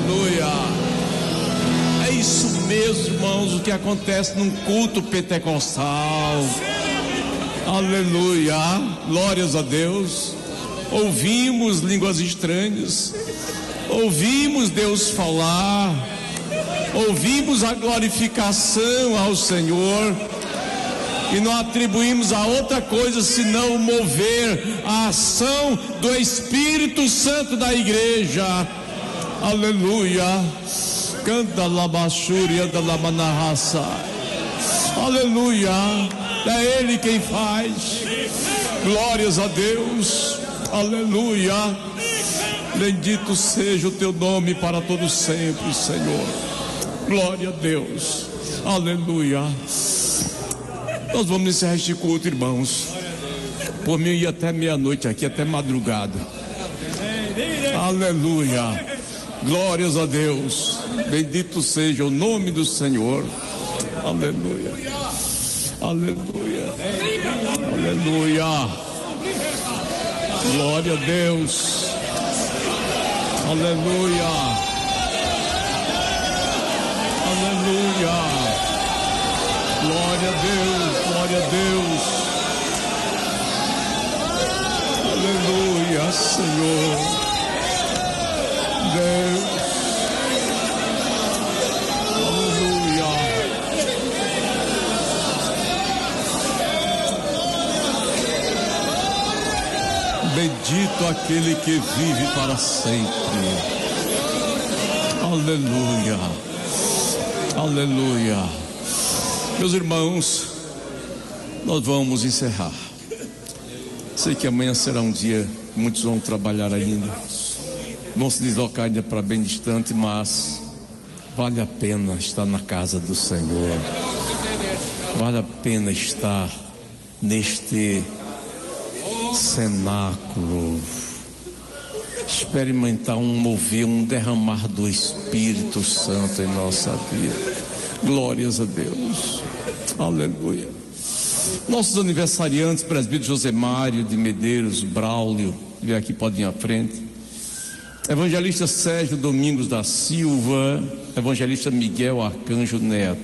Aleluia. É isso mesmo, irmãos, o que acontece num culto pentecostal. Aleluia. Glórias a Deus. Ouvimos línguas estranhas, ouvimos Deus falar, ouvimos a glorificação ao Senhor, e não atribuímos a outra coisa senão mover a ação do Espírito Santo da igreja. Aleluia. Canta labachúria da lamanarraça. Aleluia. É Ele quem faz. Glórias a Deus. Aleluia. Bendito seja o teu nome para todo sempre, Senhor. Glória a Deus. Aleluia. Nós vamos encerrar este culto, irmãos. Por mim ia até meia-noite aqui, até madrugada. Aleluia. Glórias a Deus. Bendito seja o nome do Senhor. Aleluia. Aleluia. Aleluia. Glória a Deus. Aleluia. Aleluia. Glória a Deus. Glória a Deus. Aleluia, Senhor. Deus. Aleluia. Bendito aquele que vive para sempre. Aleluia. Aleluia. Meus irmãos, nós vamos encerrar. Sei que amanhã será um dia que muitos vão trabalhar ainda, vão se deslocar ainda para bem distante, mas vale a pena estar na casa do Senhor. Vale a pena estar neste cenáculo, experimentar um mover, um derramar do Espírito Santo em nossa vida. Glórias a Deus. Aleluia. Nossos aniversariantes, presbítero Josemário de Medeiros, Braulio, vem aqui, pode ir à frente. Evangelista Sérgio Domingos da Silva, evangelista Miguel Arcanjo Neto.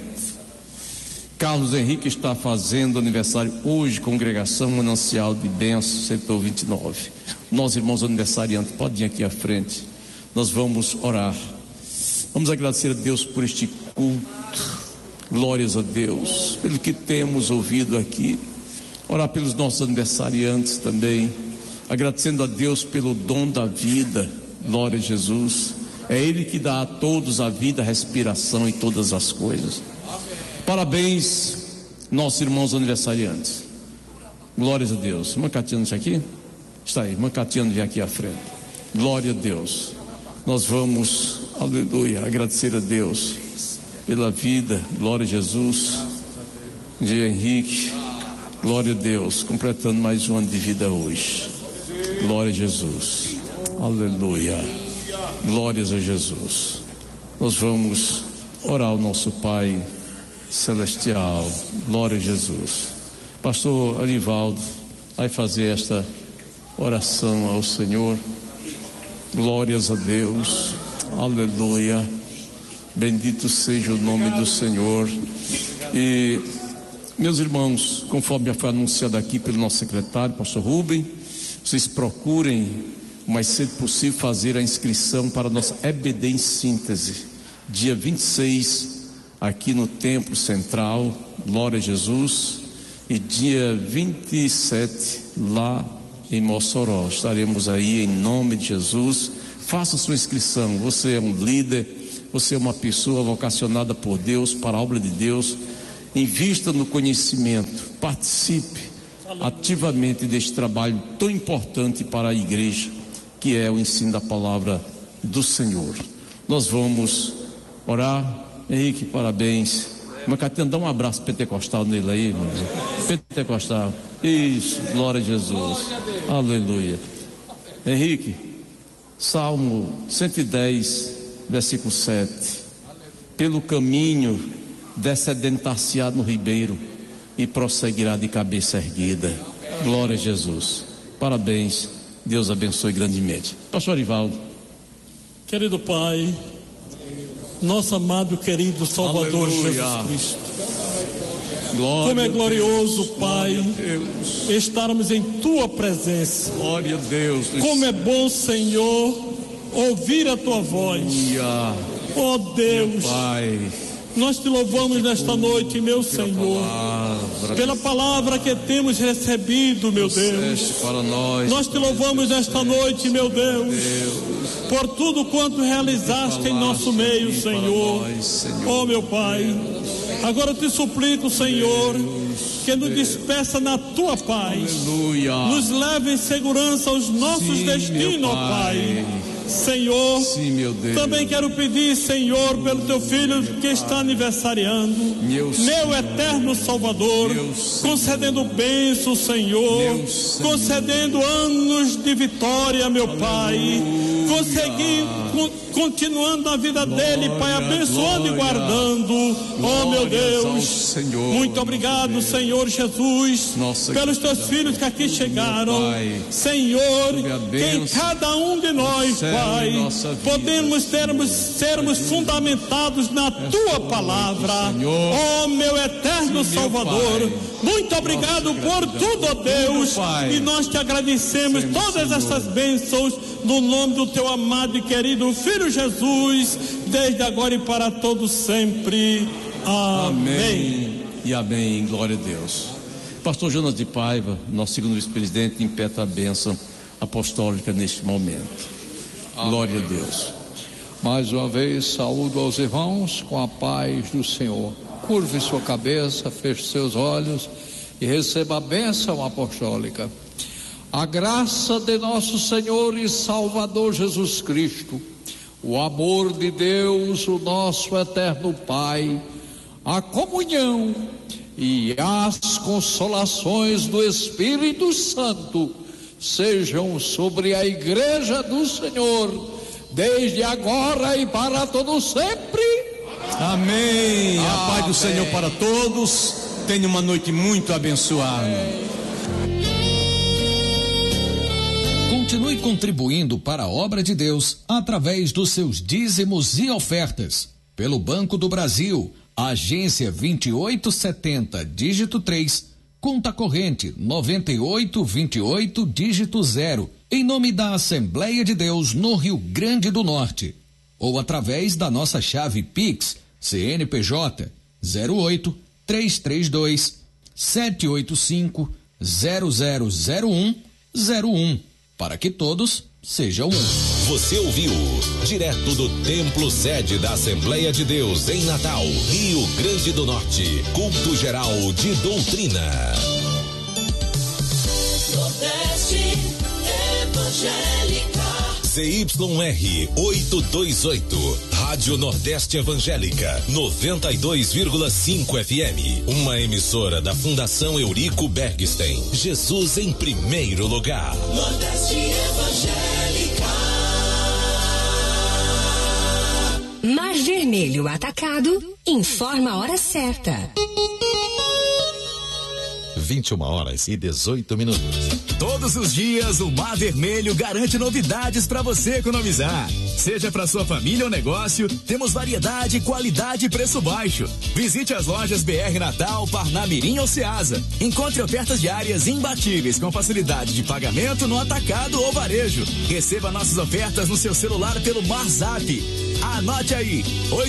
Carlos Henrique está fazendo aniversário hoje, congregação Manancial de Bênçãos, setor 29. Nós, irmãos aniversariantes, podem ir aqui à frente. Nós vamos orar. Vamos agradecer a Deus por este culto. Glórias a Deus, pelo que temos ouvido aqui. Orar pelos nossos aniversariantes também, agradecendo a Deus pelo dom da vida. Glória a Jesus. É Ele que dá a todos a vida, a respiração e todas as coisas. Parabéns, nossos irmãos aniversariantes. Glórias a Deus. Irmã Catiana está aqui? Está aí, irmã Catiana vem aqui à frente. Glória a Deus. Nós vamos, aleluia, agradecer a Deus pela vida. Glória a Jesus. De Henrique, glória a Deus, completando mais um ano de vida hoje. Glória a Jesus. Aleluia. Glórias a Jesus. Nós vamos orar ao nosso Pai Celestial. Glória a Jesus. Pastor Anivaldo vai fazer esta oração ao Senhor. Glórias a Deus. Aleluia. Bendito seja o nome do Senhor. E meus irmãos, conforme já foi anunciado aqui pelo nosso secretário, pastor Rubem, vocês procurem o mais cedo possível fazer a inscrição para a nossa EBD em síntese, dia 26 aqui no Templo Central, glória a Jesus, e dia 27 lá em Mossoró. Estaremos aí em nome de Jesus. Faça sua inscrição. Você é um líder, você é uma pessoa vocacionada por Deus para a obra de Deus. Invista no conhecimento, participe ativamente deste trabalho tão importante para a igreja, que é o ensino da palavra do Senhor. Nós vamos orar. Henrique, parabéns. Irmã Catiana, dá um abraço pentecostal nele aí, irmão. Pentecostal. Isso, glória a Jesus. Aleluia. Henrique, Salmo 110, versículo 7. Pelo caminho descedentar-se-á no ribeiro e prosseguirá de cabeça erguida. Glória a Jesus. Parabéns. Deus abençoe grandemente. Pastor Arivaldo. Querido Pai, nosso amado e querido Salvador. Aleluia. Jesus Cristo. Glória Como é glorioso, Pai, Deus. estarmos em Tua presença. Glória a Deus. Como é bom, Senhor, ouvir a Tua voz. Aleluia. Oh Deus, Pai, nós Te louvamos nesta noite, meu Senhor, pela palavra que temos recebido, meu Deus. para nós. Nós Te louvamos nesta noite, meu Deus, por tudo quanto realizaste em nosso meio, Senhor. Oh, meu Pai, agora Te suplico, Senhor, que nos despeça na Tua paz. Aleluia. Nos leve em segurança aos nossos destinos, ó Pai. Senhor, sim, meu Deus. Também quero pedir, Senhor, pelo Teu Filho que está aniversariando, meu eterno Salvador, concedendo bênçãos, Senhor, concedendo anos de vitória, meu Pai, continuando a vida dele, Pai, abençoando e guardando. Oh, meu Deus, muito obrigado, Senhor Jesus, pelos Teus filhos que aqui chegaram, Senhor, que em cada um de nós, Pai, podemos sermos fundamentados na Tua palavra. Oh, meu eterno Salvador, muito obrigado por tudo, ó Deus, e nós Te agradecemos todas essas bênçãos no nome do Teu amado e querido Filho Jesus, desde agora e para todos sempre. Amém. E amém. Glória a Deus. Pastor Jonas de Paiva, nosso segundo vice-presidente, impetra a bênção apostólica neste momento. Glória a Deus. Mais uma vez, saúdo aos irmãos com a paz do Senhor. Curve sua cabeça, feche seus olhos e receba a bênção apostólica. A graça de nosso Senhor e Salvador Jesus Cristo, o amor de Deus, o nosso eterno Pai, a comunhão e as consolações do Espírito Santo sejam sobre a igreja do Senhor, desde agora e para todo sempre. Amém. A paz do Senhor para todos. Tenha uma noite muito abençoada. Continue contribuindo para a obra de Deus através dos seus dízimos e ofertas. Pelo Banco do Brasil, agência 2870, dígito 3, conta corrente 9828, dígito 0, em nome da Assembleia de Deus no Rio Grande do Norte. Ou através da nossa chave Pix, CNPJ 08 332 785 000101, para que todos sejam um. Você ouviu direto do Templo Sede da Assembleia de Deus em Natal, Rio Grande do Norte, culto geral de doutrina. Nordeste Evangélica. CYR 828, Rádio Nordeste Evangélica, 92,5 FM. Uma emissora da Fundação Eurico Bergstein. Jesus em primeiro lugar. Nordeste Evangélica. Mar Vermelho Atacado informa a hora certa. 21h18. Todos os dias o Mar Vermelho garante novidades para você economizar. Seja para sua família ou negócio, temos variedade, qualidade e preço baixo. Visite as lojas BR Natal, Parnamirim ou Ceasa. Encontre ofertas diárias imbatíveis com facilidade de pagamento no atacado ou varejo. Receba nossas ofertas no seu celular pelo MarZap. Anote aí,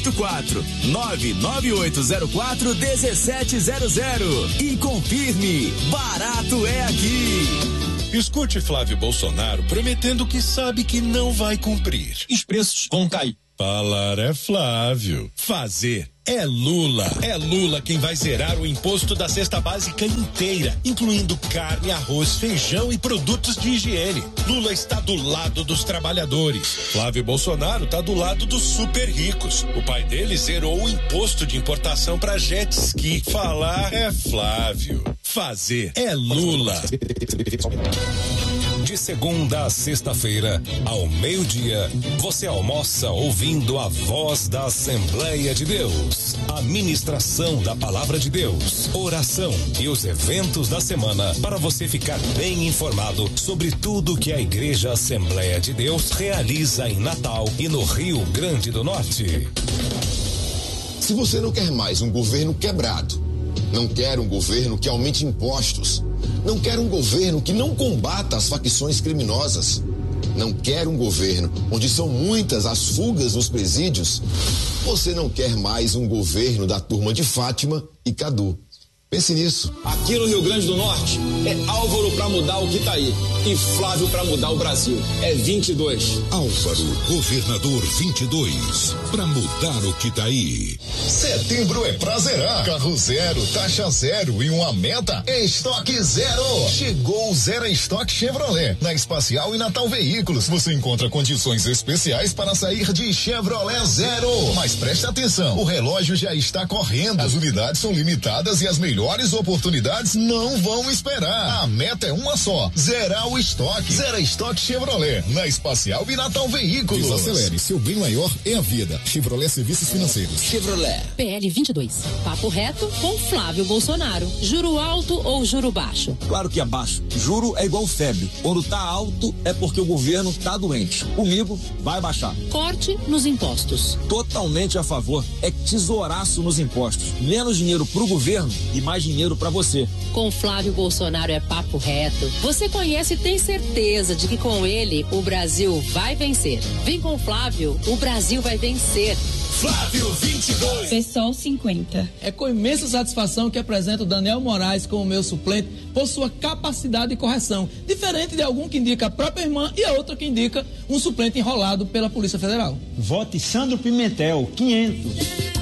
84998041700 e confirme, barato é aqui. Escute Flávio Bolsonaro prometendo que sabe que não vai cumprir. Os preços vão cair. Falar é Flávio. Fazer é Lula. É Lula quem vai zerar o imposto da cesta básica inteira, incluindo carne, arroz, feijão e produtos de higiene. Lula está do lado dos trabalhadores. Flávio Bolsonaro está do lado dos super ricos. O pai dele zerou o imposto de importação para jet ski. Falar é Flávio. Fazer é Lula. De segunda a sexta-feira, ao meio-dia, você almoça ouvindo a voz da Assembleia de Deus, a ministração da Palavra de Deus, oração e os eventos da semana para você ficar bem informado sobre tudo que a Igreja Assembleia de Deus realiza em Natal e no Rio Grande do Norte. Se você não quer mais um governo quebrado, não quer um governo que aumente impostos, não quer um governo que não combata as facções criminosas, não quer um governo onde são muitas as fugas nos presídios, você não quer mais um governo da turma de Fátima e Cadu. Pense nisso. Aqui no Rio Grande do Norte é Álvaro para mudar o Quitaí e Flávio para mudar o Brasil. É 22. Álvaro, governador 22, para mudar o Quitaí. Setembro é pra zerar. Carro zero, taxa zero e uma meta é estoque zero. Chegou o Zero Estoque Chevrolet. Na Espacial e Natal Veículos você encontra condições especiais para sair de Chevrolet zero. Mas preste atenção, o relógio já está correndo. As unidades são limitadas e as melhores oportunidades não vão esperar. A meta é uma só: zerar o estoque. Zero Estoque Chevrolet, na Espacial e Natal Veículos. Desacelere, seu bem maior é a vida. Chevrolet Serviços Financeiros. Chevrolet. PL 22. Papo reto com Flávio Bolsonaro. Juro alto ou juro baixo? Claro que é baixo. Juro é igual febre. Quando tá alto é porque o governo tá doente. Comigo vai baixar. Corte nos impostos. Totalmente a favor. É tesouraço nos impostos. Menos dinheiro pro governo e mais dinheiro para você. Com Flávio Bolsonaro é papo reto. Você conhece e tem certeza de que com ele o Brasil vai vencer. Vem com Flávio, o Brasil vai vencer. Flávio 22. PSOL 50. É com imensa satisfação que apresento Daniel Moraes como meu suplente por sua capacidade de correção, diferente de algum que indica a própria irmã e a outra que indica um suplente enrolado pela Polícia Federal. Vote Sandro Pimentel, 500.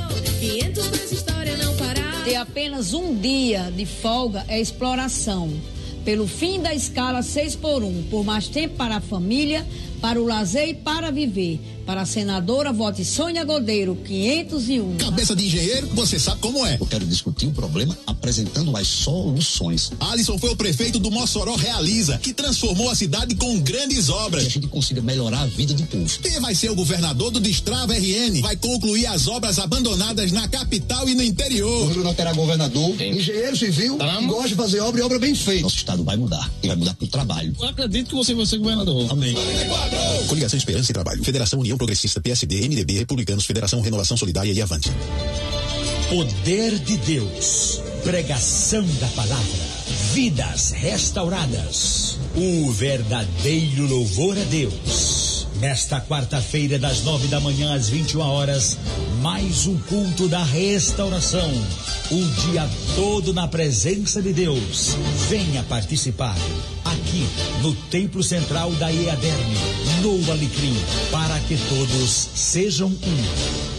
500 pra essa história não parar. Ter apenas um dia de folga é exploração. Pelo fim da escala 6x1, por mais tempo para a família, para o lazer e para viver. Para a senadora, vote Sônia Godeiro, 501. Cabeça de engenheiro, você sabe como é. Eu quero discutir o problema apresentando as soluções. Alisson foi o prefeito do Mossoró Realiza, que transformou a cidade com grandes obras. Que a gente consiga melhorar a vida do povo. Quem vai ser o governador do Destrava RN? Vai concluir as obras abandonadas na capital e no interior. O Rio não terá governador, engenheiro civil, que gosta de fazer obra e obra bem feita. Nosso estado vai mudar, e vai mudar pro trabalho. Eu acredito que você vai ser governador. Amém. Coligação Esperança e Trabalho. Federação União Progressista, PSD, MDB, Republicanos, Federação Renovação Solidária e Avante. Poder de Deus. Pregação da palavra. Vidas restauradas. O verdadeiro louvor a Deus. Nesta quarta-feira, das 9 da manhã às 21 horas, mais um culto da restauração. O dia todo na presença de Deus. Venha participar aqui no Templo Central da EADERN, no Alecrim, para que todos sejam um.